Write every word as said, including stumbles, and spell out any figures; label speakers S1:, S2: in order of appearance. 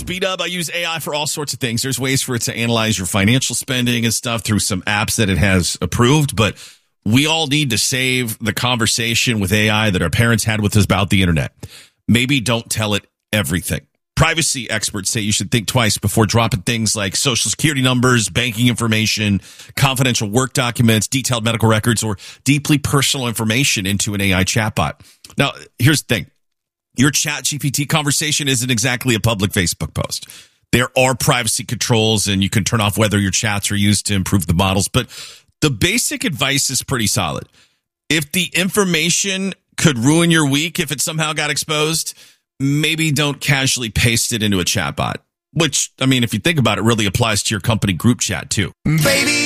S1: B-Dub. I use A I for all sorts of things. There's ways for it to analyze your financial spending and stuff through some apps that it has approved, but we all need to save the conversation with A I that our parents had with us about the internet. Maybe don't tell it everything. Privacy experts say you should think twice before dropping things like social security numbers, banking information, confidential work documents, detailed medical records, or deeply personal information into an A I chatbot. Now, here's the thing. Your Chat G P T conversation isn't exactly a public Facebook post. There are privacy controls, and you can turn off whether your chats are used to improve the models. But the basic advice is pretty solid. If the information could ruin your week if it somehow got exposed, maybe don't casually paste it into a chatbot. Which, I mean, if you think about it, really applies to your company group chat, too.
S2: Baby.